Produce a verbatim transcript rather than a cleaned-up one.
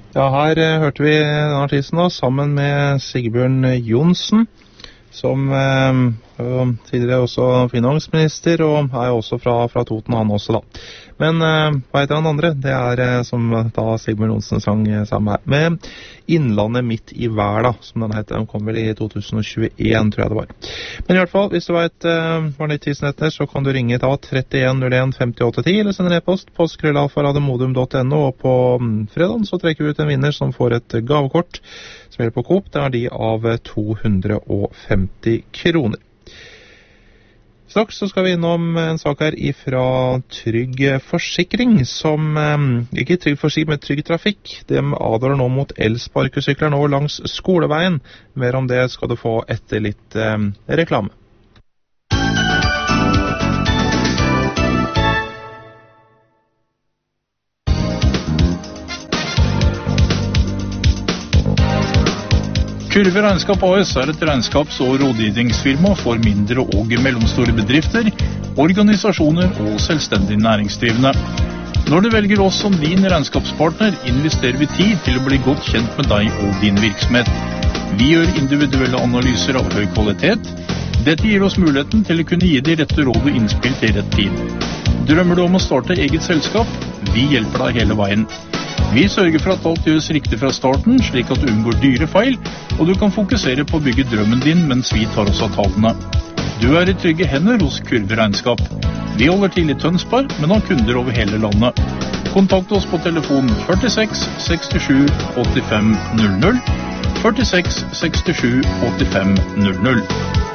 Ja, her eh, hørte vi den artisten da, sammen med Sigbjørn Johnsen, som eh, er tidligere også finansminister, og er også fra, fra Toten, han også da. Men eh, hva heter han andre? Det er eh, som da Sigbjørn Johnsen sang eh, sammen her, med Innlandet midt i verda, som den heter. Den kom vel i to tusen og tjueen, tror jeg det var. Men i hvert fall, hvis du vet eh, hva nytt tidsnetter, så kan du ringe da trettien null en femtiåtte ti, eller sende en e-post på skrøllalfa.radiomodum punktum no, og på mm, fredagen så trekker vi ut en vinner som får et gavekort som gjelder på Coop. Det er de av to hundre og femti kroner. Straks så skal vi innom en sak her ifra Trygg Forsikring, som eh, ikke Trygg Forsikring, men Trygg Trafikk. De advarer nå mot elsparkesykler nå langs skoleveien. Mer om det skal du få etter litt eh, reklame. Kurve Regnskap A S er et regnskaps- og rådgivningsfirma for mindre og mellomstore bedrifter, organisasjoner og selvstendig næringsdrivende. Når du velger oss som din regnskapspartner, investerer vi tid til å bli godt kjent med deg og din virksomhet. Vi gjør individuelle analyser av høy kvalitet. Dette gir oss muligheten til å kunne gi de rette råd og innspill til rett tid. Drømmer du om å starte eget selskap? Vi hjelper deg hele veien. Vi sørger for at alt gjøres riktig fra starten, slik at du unngår dyre feil, og du kan fokusere på å bygge drømmen din mens vi tar oss av tallene. Du er i trygge hender hos Kurve Regnskap. Vi holder til i Tønsberg, men har kunder over hele landet. Kontakt oss på telefon førtiseks sekstisju åttifem null null, førtiseks sekstisju åttifem null null.